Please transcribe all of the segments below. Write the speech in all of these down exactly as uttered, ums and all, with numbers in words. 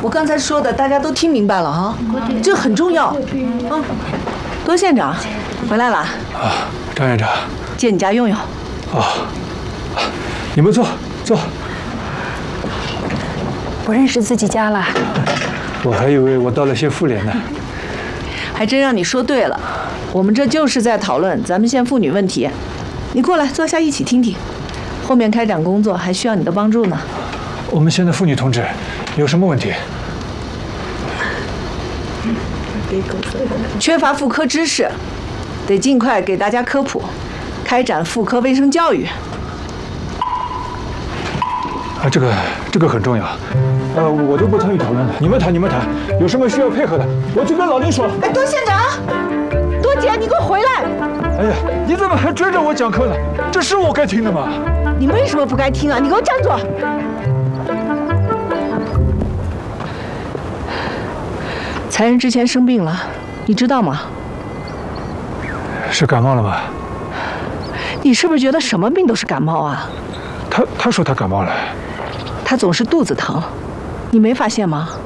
我刚才说的大家都听明白了啊，这很重要。嗯，多县长回来了。 啊，张院长， 借你家用用。 哦，你们坐坐。 不认识自己家了？ 我还以为我到了些妇联呢。 还真让你说对了，我们这就是在讨论咱们县妇女问题。你过来坐下一起听听，后面开展工作还需要你的帮助呢。 我们县的妇女同志有什么问题？ 缺乏妇科知识，得尽快给大家科普，开展妇科卫生教育。 啊，这个这个很重要。呃，我就不参与讨论了，你们谈你们谈，有什么需要配合的，我去跟老林说。 哎，多县长，多姐，你给我回来！ 哎呀，你怎么还追着我讲课呢？这是我该听的吗？ 你为什么不该听啊？你给我站住！才人之前生病了，你知道吗？ 是感冒了吗？ 你是不是觉得什么病都是感冒啊？ 他他说他感冒了。 他总是肚子疼，你没发现吗？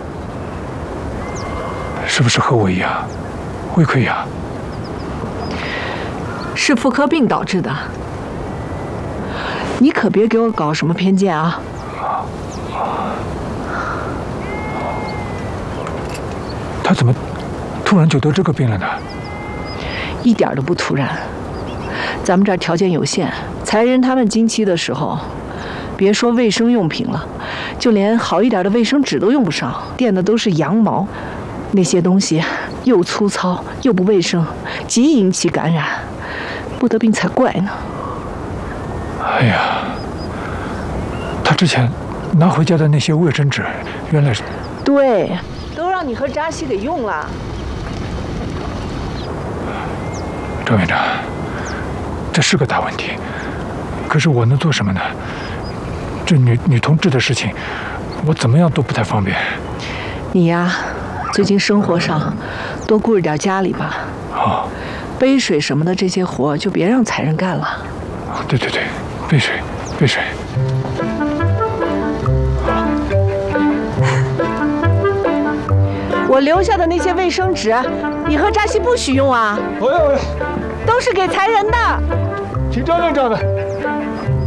是不是和我一样，胃溃疡？ 是妇科病导致的。你可别给我搞什么偏见啊！ 他怎么突然就得这个病了呢？ 一点都不突然。咱们这儿条件有限，才人他们经期的时候，别说卫生用品了，就连好一点的卫生纸都用不上，垫的都是羊毛，那些东西又粗糙又不卫生，极易引起感染，不得病才怪呢。 哎呀，他之前拿回家的那些卫生纸，原来是…… 对，都让你和扎西给用了。 赵院长，这是个大问题，可是我能做什么呢？这女女同志的事情，我怎么样都不太方便。 你呀，最近生活上多顾着点家里吧。 哦， 杯水什么的这些活就别让才人干了。 对对对，杯水，杯水。 我留下的那些卫生纸，你和扎西不许用啊。 哎呀哎呀， 都是给才人的。 听张院长的。